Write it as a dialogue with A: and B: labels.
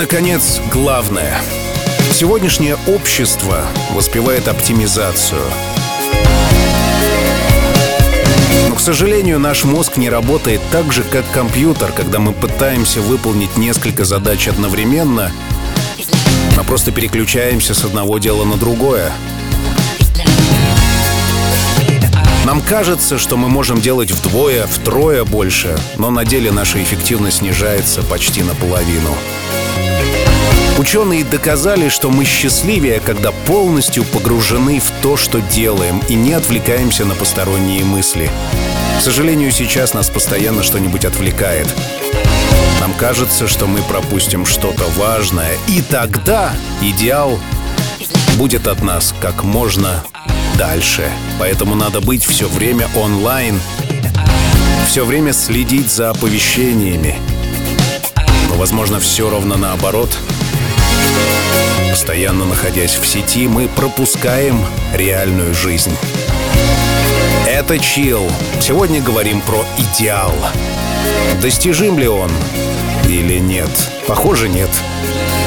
A: наконец, главное. Сегодняшнее общество воспевает оптимизацию. Но, к сожалению, наш мозг не работает так же, как компьютер, когда мы пытаемся выполнить несколько задач одновременно, мы просто переключаемся с одного дела на другое. Нам кажется, что мы можем делать вдвое, втрое больше, но на деле наша эффективность снижается почти наполовину. Ученые доказали, что мы счастливее, когда полностью погружены в то, что делаем, и не отвлекаемся на посторонние мысли. К сожалению, сейчас нас постоянно что-нибудь отвлекает. Нам кажется, что мы пропустим что-то важное, и тогда идеал будет от нас как можно дальше. Поэтому надо быть все время онлайн, все время следить за оповещениями. Но, возможно, все ровно наоборот. Постоянно находясь в сети, мы пропускаем реальную жизнь. Это Chill. Сегодня говорим про идеал. Достижим ли он или нет? Похоже, нет.